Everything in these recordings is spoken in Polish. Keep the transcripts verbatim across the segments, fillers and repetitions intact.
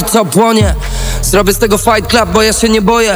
póki co płonie. Zrobię z tego fight club, bo ja się nie boję.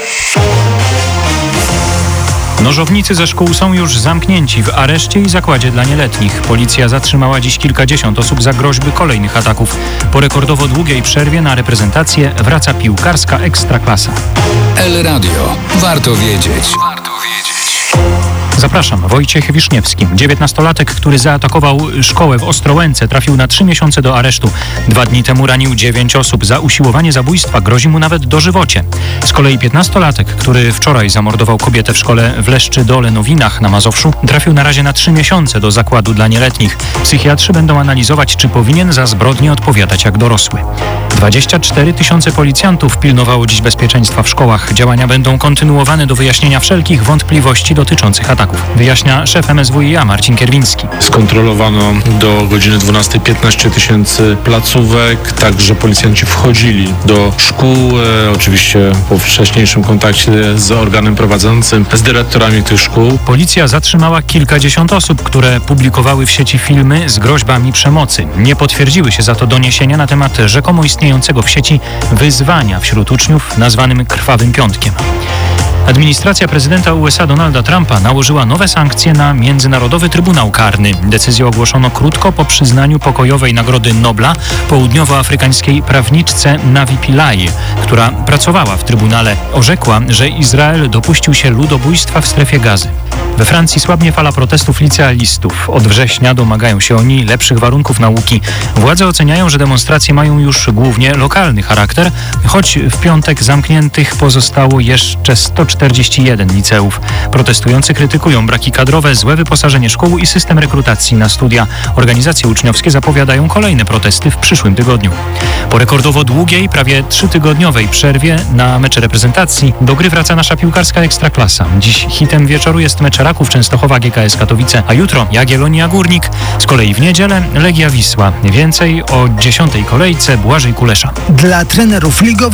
Nożownicy ze szkół są już zamknięci w areszcie i zakładzie dla nieletnich. Policja zatrzymała dziś kilkadziesiąt osób za groźby kolejnych ataków. Po rekordowo długiej przerwie na reprezentację wraca piłkarska ekstraklasa. El Radio. Warto wiedzieć. Warto wiedzieć. Zapraszam, Wojciech Wiszniewski. dziewiętnastolatek, który zaatakował szkołę w Ostrołęce, trafił na trzy miesiące do aresztu. Dwa dni temu ranił dziewięć osób. Za usiłowanie zabójstwa grozi mu nawet dożywocie. Z kolei piętnastolatek, który wczoraj zamordował kobietę w szkole w Leszczy-Dole-Nowinach na Mazowszu, trafił na razie na trzy miesiące do zakładu dla nieletnich. Psychiatrzy będą analizować, czy powinien za zbrodnię odpowiadać jak dorosły. dwadzieścia cztery tysiące policjantów pilnowało dziś bezpieczeństwa w szkołach. Działania będą kontynuowane do wyjaśnienia wszelkich wątpliwości dotyczących ataków. Wyjaśnia szef M S W i A Marcin Kierwiński. Skontrolowano do godziny dwunastej piętnaście tysięcy placówek, także policjanci wchodzili do szkół, e, oczywiście po wcześniejszym kontakcie z organem prowadzącym, z dyrektorami tych szkół. Policja zatrzymała kilkadziesiąt osób, które publikowały w sieci filmy z groźbami przemocy. Nie potwierdziły się za to doniesienia na temat rzekomo istniejącego w sieci wyzwania wśród uczniów nazwanym Krwawym Piątkiem. Administracja prezydenta U S A Donalda Trumpa nałożyła nowe sankcje na Międzynarodowy Trybunał Karny. Decyzję ogłoszono krótko po przyznaniu pokojowej Nagrody Nobla południowoafrykańskiej prawniczce Navi Pillay, która pracowała w Trybunale. Orzekła, że Izrael dopuścił się ludobójstwa w strefie Gazy. We Francji słabnie fala protestów licealistów. Od września domagają się oni lepszych warunków nauki. Władze oceniają, że demonstracje mają już głównie lokalny charakter, choć w piątek zamkniętych pozostało jeszcze sto czterdzieści jeden liceów. Protestujący krytykują braki kadrowe, złe wyposażenie szkół i system rekrutacji na studia. Organizacje uczniowskie zapowiadają kolejne protesty w przyszłym tygodniu. Po rekordowo długiej, prawie trzytygodniowej przerwie na mecze reprezentacji do gry wraca nasza piłkarska ekstraklasa. Dziś hitem wieczoru jest mecz Raków Częstochowa G K S Katowice, a jutro Jagiellonia Górnik. Z kolei w niedzielę Legia Wisła. Więcej o dziesiątej kolejce Błażej Kulesza. Dla trenerów ligowych